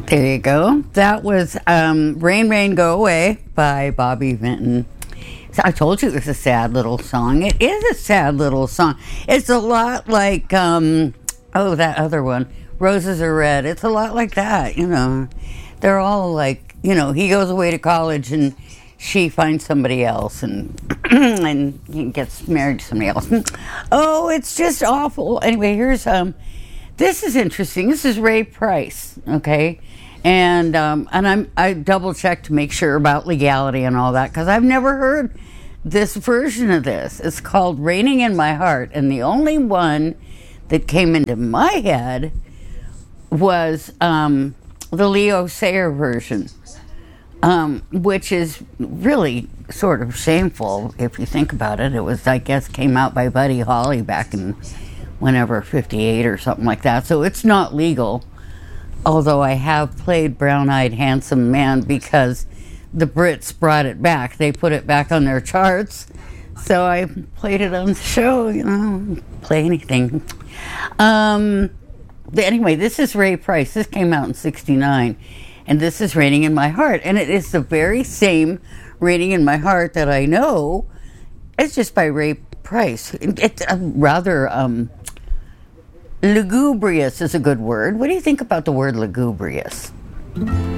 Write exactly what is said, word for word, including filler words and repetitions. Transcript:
There you go. That was um, Rain, Rain, Go Away by Bobby Vinton. So I told you it was a sad little song. It is a sad little song. It's a lot like, um, oh, that other one, Roses Are Red. It's a lot like that, you know. They're all like, you know, he goes away to college and she finds somebody else and and he gets married to somebody else. Oh, it's just awful. Anyway, here's, um, this is interesting. This is Ray Price, okay? And um, and I'm I double checked to make sure about legality and all that because I've never heard this version of this. It's called "Raining in My Heart," and the only one that came into my head was um, the Leo Sayer version, um, which is really sort of shameful if you think about it. It was, I guess, came out by Buddy Holly back in whenever fifty-eight or something like that. So it's not legal. Although I have played Brown Eyed Handsome Man because the Brits brought it back. They put it back on their charts. So I played it on the show, you know, play anything. Um, but anyway, this is Ray Price. This came out in sixty-nine. And this is Raining in My Heart. And it is the very same Raining in My Heart that I know. It's just by Ray Price. It's a rather... Um, lugubrious is a good word. What do you think about the word lugubrious?